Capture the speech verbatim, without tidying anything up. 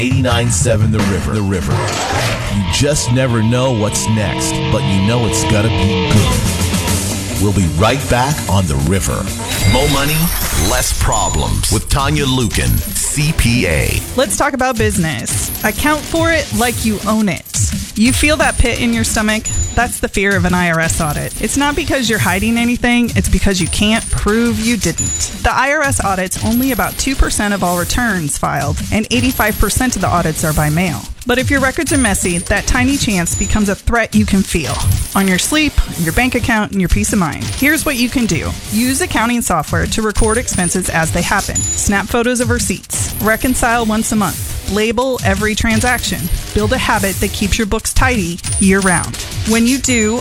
eighty-nine point seven The River. The River. You just never know what's next, but you know it's gotta be good. We'll be right back on The River. More money, less problems with Tanya Lukin, C P A. Let's talk about business. Account for it like you own it. You feel that pit in your stomach? That's the fear of an I R S audit. It's not because you're hiding anything, it's because you can't prove you didn't. The I R S audits only about two percent of all returns filed, and eighty-five percent of the audits are by mail. But if your records are messy, that tiny chance becomes a threat you can feel on your sleep, your bank account, and your peace of mind. Here's what you can do. Use accounting software to record expenses as they happen. Snap photos of receipts. Reconcile once a month. Label every transaction. Build a habit that keeps your books tidy year-round. When you do,